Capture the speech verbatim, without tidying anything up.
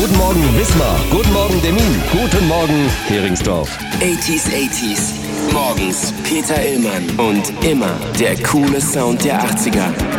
Guten Morgen Wismar, guten Morgen Demmin, guten Morgen Heringsdorf. achtziger achtziger. Morgens Peter Illmann und immer der coole Sound der achtziger.